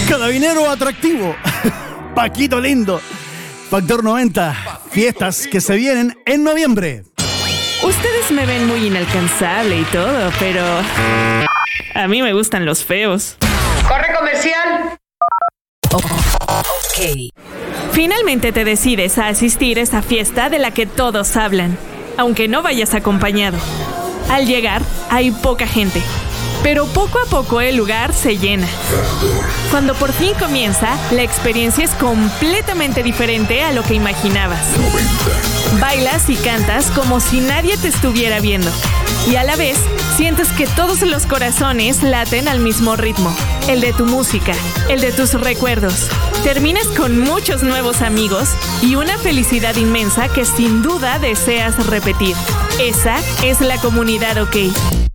Carabinero atractivo. Paquito lindo. Factor 90. Fiestas que se vienen en noviembre. Ustedes me ven muy inalcanzable y todo, pero a mí me gustan los feos. ¡Corre comercial! Ok. Finalmente te decides a asistir a esta fiesta de la que todos hablan, aunque no vayas acompañado. Al llegar, hay poca gente, pero poco a poco el lugar se llena. Cuando por fin comienza, la experiencia es completamente diferente a lo que imaginabas. Bailas y cantas como si nadie te estuviera viendo. Y a la vez, sientes que todos los corazones laten al mismo ritmo. El de tu música, el de tus recuerdos. Terminas con muchos nuevos amigos y una felicidad inmensa que sin duda deseas repetir. Esa es la comunidad OK.